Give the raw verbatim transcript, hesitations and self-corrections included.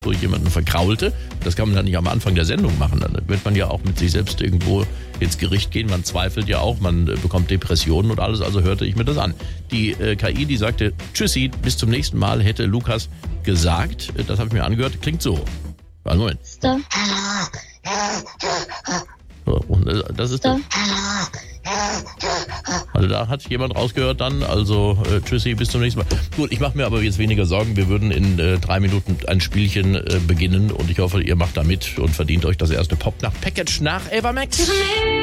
wo jemanden verkraulte. Das kann man dann nicht am Anfang der Sendung machen. Dann wird man ja auch mit sich selbst irgendwo ins Gericht gehen. Man zweifelt ja auch, man äh, bekommt Depressionen und alles. Also hörte ich mir das an. Die äh, K I, die sagte, tschüssi, bis zum nächsten Mal, hätte Lukas gesagt. Das habe ich mir angehört. Klingt so. Also Moment. Stop. So, und äh, das ist das. Also da hat jemand rausgehört dann, also äh, tschüssi, bis zum nächsten Mal. Gut, ich mache mir aber jetzt weniger Sorgen. Wir würden in äh, drei Minuten ein Spielchen äh, beginnen und ich hoffe, ihr macht da mit und verdient euch das erste Pop nach Package nach Ava Max.